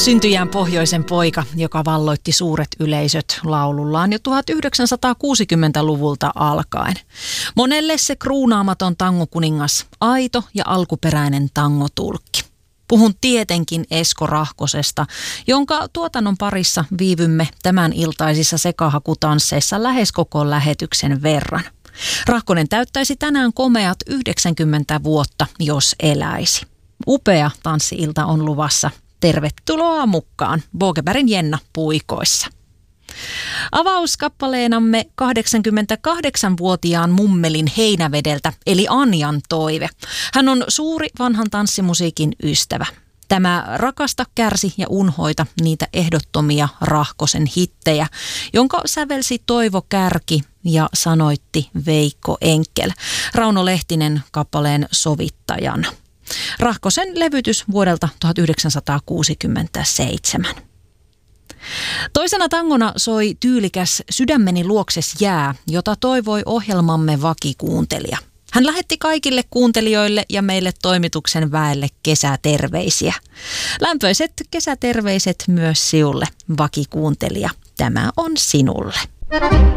Syntyjään pohjoisen poika, joka valloitti suuret yleisöt laulullaan jo 1960-luvulta alkaen. Monelle se kruunaamaton tangokuningas, aito ja alkuperäinen tangotulkki. Puhun tietenkin Esko Rahkosesta, jonka tuotannon parissa viivymme tämän iltaisissa sekahakutansseissa lähes koko lähetyksen verran. Rahkonen täyttäisi tänään komeat 90 vuotta, jos eläisi. Upea tanssi-ilta on luvassa. Tervetuloa mukaan, Bogebergin Jenna puikoissa. Avauskappaleenamme 88-vuotiaan mummelin Heinävedeltä, eli Anjan toive. Hän on suuri vanhan tanssimusiikin ystävä. Tämä Rakasta, kärsi ja unhoita niitä ehdottomia Rahkosen hittejä, jonka sävelsi Toivo Kärki ja sanoitti Veikko Enkel. Rauno Lehtinen kappaleen sovittajana. Rahkosen levytys vuodelta 1967. Toisena tangona soi tyylikäs Sydämeni luokses jää, jota toivoi ohjelmamme vakikuuntelija. Hän lähetti kaikille kuuntelijoille ja meille toimituksen väelle kesäterveisiä. Lämpöiset kesäterveiset myös siulle, vakikuuntelija. Tämä on sinulle.